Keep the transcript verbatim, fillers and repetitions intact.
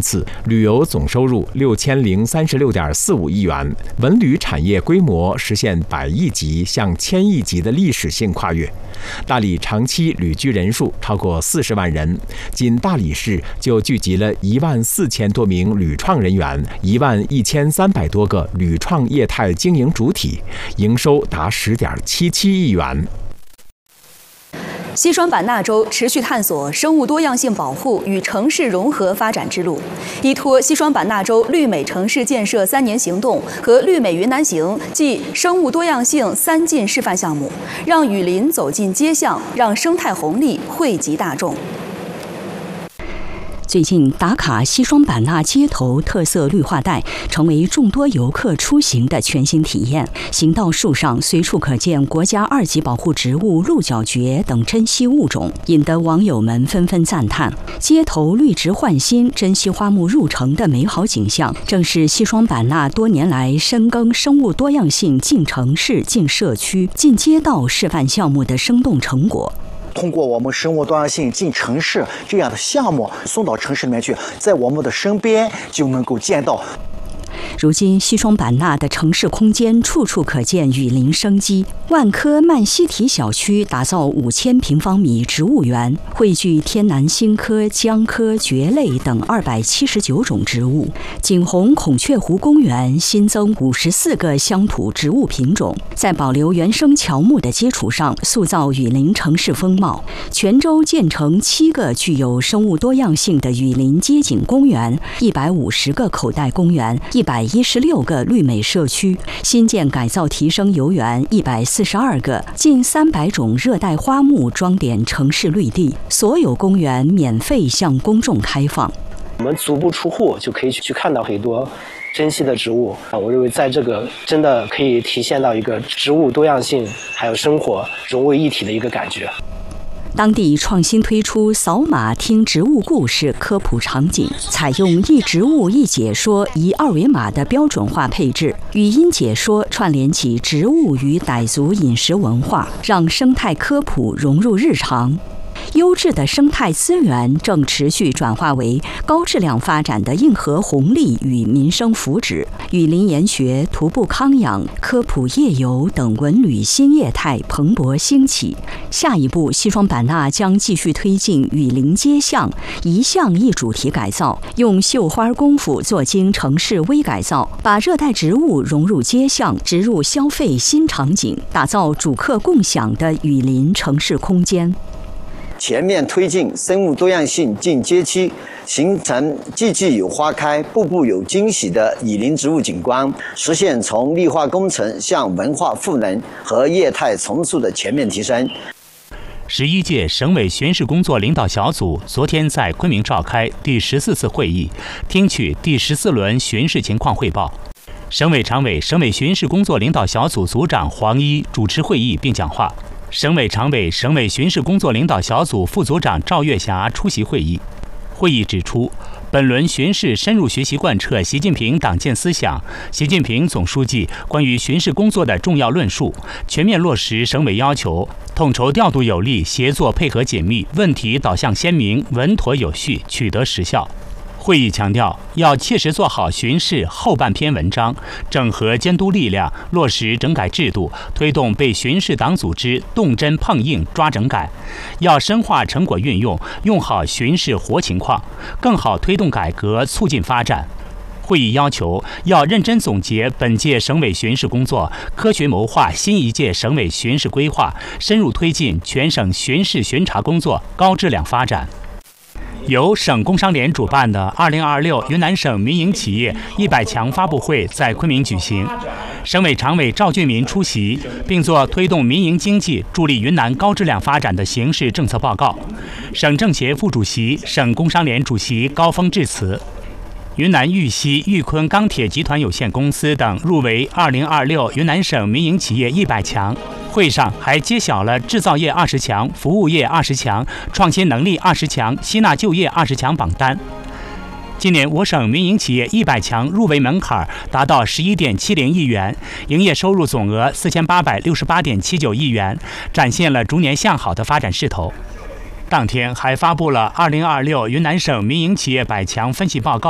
次，旅游总收入六千零三十六点四五亿元，文旅产业规模实现百亿级向千亿级的历史性跨越。大理长期旅居人数超过四十万人，仅大理市就聚集了一万四千多名旅创人员，一万一千三百多个旅创业态经营主体，营收达十点七七亿元。 西双版纳州持续探索生物多样性保护与城市融合发展之路，依托西双版纳州绿美城市建设三年行动和绿美云南行暨生物多样性三进示范项目，让雨林走进街巷，让生态红利惠及大众。 最近，打卡西双版纳街头特色绿化带成为众多游客出行的全新体验。行道树上随处可见国家二级保护植物鹿角蕨等珍稀物种，引得网友们纷纷赞叹：街头绿植焕新、珍稀花木入城的美好景象，正是西双版纳多年来深耕生物多样性进城市、进社区、进街道示范项目的生动成果。 通过我们生物多样性进城市这样的项目送到城市里面去，在我们的身边就能够见到。 如今，西双版纳的城市空间处处可见雨林生机。万科曼西提小区打造五千平方米植物园，汇聚天南星科、姜科、蕨类等二百七十九种植物。景洪孔雀湖公园新增五十四个乡土植物品种，在保留原生乔木的基础上，塑造雨林城市风貌。泉州建成七个具有生物多样性的雨林街景公园，一百五十个口袋公园，一百一十六个绿美社区，新建改造提升游园一百四十二个，近三百种热带花木装点城市绿地，所有公园免费向公众开放。 我们足不出户就可以去看到很多珍稀的植物啊，我认为在这个真的可以体现到一个植物多样性还有生活融为一体的一个感觉。 当地创新推出扫码听植物故事科普场景，采用一植物一解说一二维码的标准化配置，语音解说串联起植物与傣族饮食文化，让生态科普融入日常。优质的生态资源正持续转化为高质量发展的硬核红利与民生福祉。雨林研学、徒步康养、科普夜游等文旅新业态蓬勃兴起。下一步，西双版纳将继续推进雨林街巷一项一主题改造，用绣花功夫做精城市微改造，把热带植物融入街巷，植入消费新场景，打造主客共享的雨林城市空间。 全面推进生物多样性进街区，形成季季有花开、步步有惊喜的雨林植物景观，实现从绿化工程向文化赋能和业态重塑的全面提升。 十一届省委巡视工作领导小组昨天在昆明召开第十四次会议，听取第十四轮巡视情况汇报。省委常委、省委巡视工作领导小组组长黄一主持会议并讲话。省委常委、省委巡视工作领导小组副组长赵月霞出席会议。会议指出，本轮巡视深入学习贯彻习近平党建思想、习近平总书记关于巡视工作的重要论述，全面落实省委要求，统筹调度有力，协作配合紧密，问题导向鲜明，稳妥有序，取得实效。会议强调，要切实做好巡视后半篇文章，整合监督力量，落实整改制度，推动被巡视党组织动真碰硬抓整改。要深化成果运用，用好巡视活情况，更好推动改革，促进发展。会议要求，要认真总结本届省委巡视工作，科学谋划新一届省委巡视规划，深入推进全省巡视巡查工作高质量发展。由省工商联主办的二零二六云南省民营企业一百强发布会在昆明举行，省委常委赵俊民出席，并作推动民营经济、助力云南高质量发展的形势政策报告。省政协副主席、省工商联主席高峰致辞。云南玉溪玉坤钢铁集团有限公司等入围二零二六云南省民营企业一百强。会上还揭晓了制造业二十强、服务业二十强、创新能力二十强、吸纳就业二十强榜单。今年我省民营企业一百强入围门槛达到十一点七零亿元，营业收入总额四千八百六十八点七九亿元，展现了逐年向好的发展势头。当天还发布了二零二六云南省民营企业百强分析报告。